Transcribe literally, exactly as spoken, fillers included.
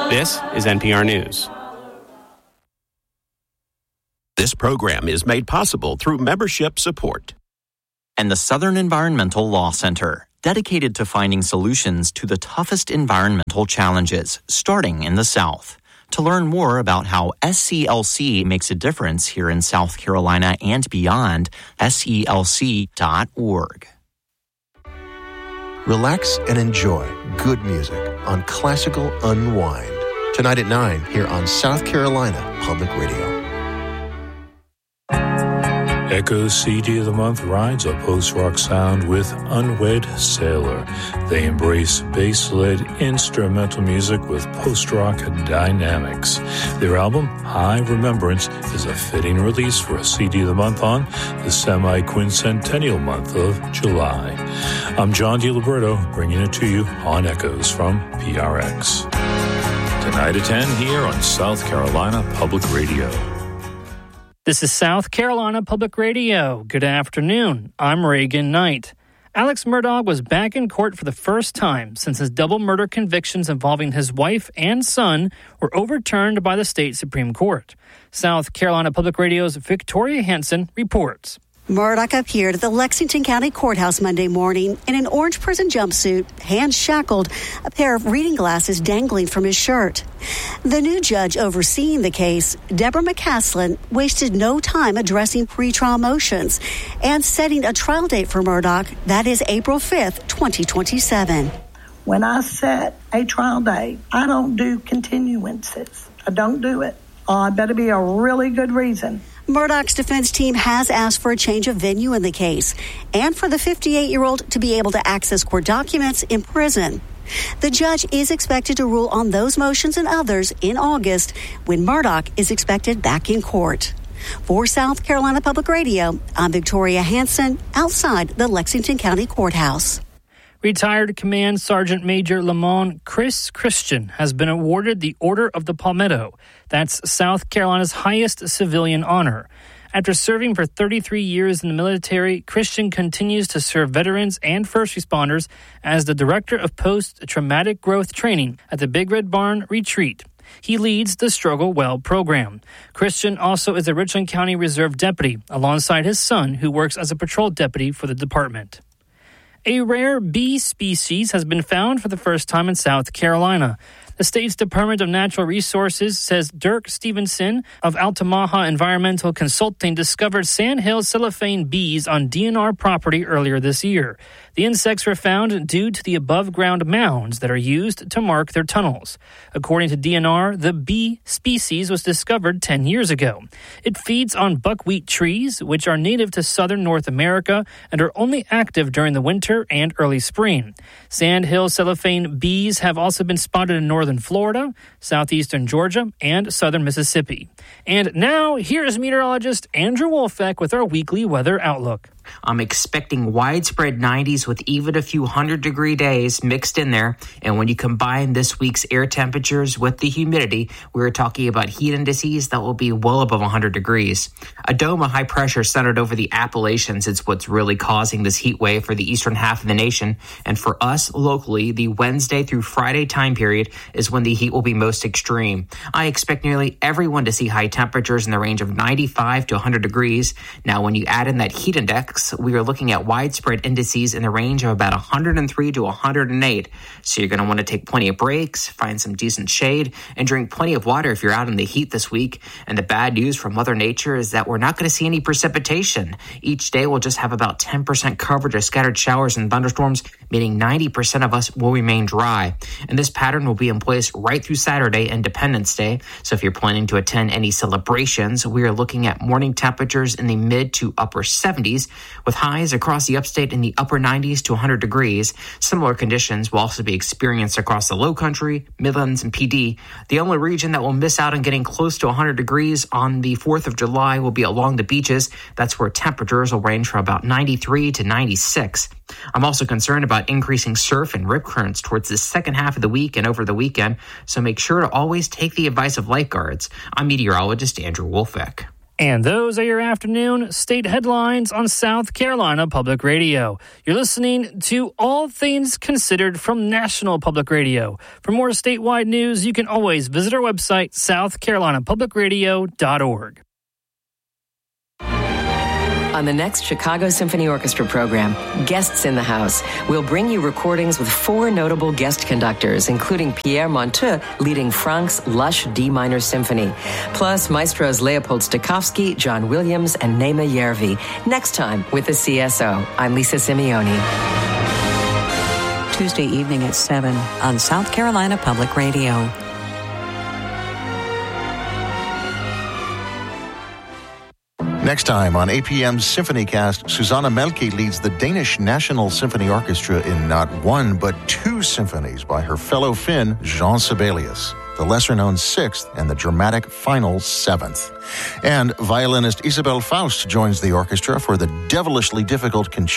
This is N P R News. This program is made possible through membership support. And the Southern Environmental Law Center, dedicated to finding solutions to the toughest environmental challenges, starting in the South. To learn more about how S C L C makes a difference here in South Carolina and beyond, S E L C dot org. Relax and enjoy good music on Classical Unwind. Tonight at nine here on South Carolina Public Radio. Echo's C D of the Month rides a post-rock sound with Unwed Sailor. They embrace bass-led instrumental music with post-rock dynamics. Their album, High Remembrance, is a fitting release for a C D of the Month on the semi-quincentennial month of July. I'm John DiLiberto, bringing it to you on Echoes from P R X. Tonight at ten here on South Carolina Public Radio. This is South Carolina Public Radio. Good afternoon. I'm Reagan Knight. Alex Murdaugh was back in court for the first time since his double murder convictions involving his wife and son were overturned by the state Supreme Court. South Carolina Public Radio's Victoria Hansen reports. Murdaugh appeared at the Lexington County Courthouse Monday morning in an orange prison jumpsuit, hands shackled, a pair of reading glasses dangling from his shirt. The new judge overseeing the case, Deborah McCaslin, wasted no time addressing pretrial motions and setting a trial date for Murdaugh. That is April fifth, twenty twenty-seven. When I set a trial date, I don't do continuances. I don't do it. Uh, it better be a really good reason. Murdaugh's defense team has asked for a change of venue in the case and for the fifty-eight-year-old to be able to access court documents in prison. The judge is expected to rule on those motions and others in August when Murdaugh is expected back in court. For South Carolina Public Radio, I'm Victoria Hansen outside the Lexington County Courthouse. Retired Command Sergeant Major Lamont Chris Christian has been awarded the Order of the Palmetto. That's South Carolina's highest civilian honor. After serving for thirty-three years in the military, Christian continues to serve veterans and first responders as the Director of Post-Traumatic Growth Training at the Big Red Barn Retreat. He leads the Struggle Well program. Christian also is a Richland County Reserve Deputy, alongside his son, who works as a patrol deputy for the department. A rare bee species has been found for the first time in South Carolina. The state's Department of Natural Resources says Dirk Stevenson of Altamaha Environmental Consulting discovered sandhill cellophane bees on D N R property earlier this year. The insects were found due to the above-ground mounds that are used to mark their tunnels. According to D N R, the bee species was discovered ten years ago. It feeds on buckwheat trees, which are native to southern North America and are only active during the winter and early spring. Sandhill cellophane bees have also been spotted in northern Florida, southeastern Georgia, and southern Mississippi. And now, here is meteorologist Andrew Wolfeck with our weekly weather outlook. I'm expecting widespread nineties with even a few hundred-degree days mixed in there. And when you combine this week's air temperatures with the humidity, we're talking about heat indices that will be well above one hundred degrees. A dome of high pressure centered over the Appalachians is what's really causing this heat wave for the eastern half of the nation. And for us locally, the Wednesday through Friday time period is when the heat will be most extreme. I expect nearly everyone to see high temperatures in the range of ninety-five to one hundred degrees. Now, when you add in that heat index, we are looking at widespread indices in the range of about one hundred three to one hundred eight. So you're going to want to take plenty of breaks, find some decent shade, and drink plenty of water if you're out in the heat this week. And the bad news from Mother Nature is that we're not going to see any precipitation. Each day we'll just have about ten percent coverage of scattered showers and thunderstorms, meaning ninety percent of us will remain dry. And this pattern will be in place right through Saturday, Independence Day. So if you're planning to attend any celebrations, we are looking at morning temperatures in the mid to upper seventies, with highs across the upstate in the upper nineties to one hundred degrees. Similar conditions will also be experienced across the Low Country, Midlands, and P D. The only region that will miss out on getting close to one hundred degrees on the fourth of July will be along the beaches. That's where temperatures will range from about ninety-three to ninety-six. I'm also concerned about increasing surf and rip currents towards the second half of the week and over the weekend, so make sure to always take the advice of lifeguards. I'm meteorologist Andrew Wolfeck. And those are your afternoon state headlines on South Carolina Public Radio. You're listening to All Things Considered from National Public Radio. For more statewide news, you can always visit our website, south carolina public radio dot org. On the next Chicago Symphony Orchestra program, Guests in the House, we'll bring you recordings with four notable guest conductors, including Pierre Monteux leading Franck's Lush D minor symphony, plus maestros Leopold Stokowski, John Williams, and Naima Yervi. Next time with the C S O. I'm Lisa Simeone. Tuesday evening at seven on South Carolina Public Radio. Next time on A P M's Symphonycast, Susanna Melke leads the Danish National Symphony Orchestra in not one but two symphonies by her fellow Finn, Jean Sibelius, the lesser-known Sixth and the dramatic final Seventh. And violinist Isabel Faust joins the orchestra for the devilishly difficult Concerto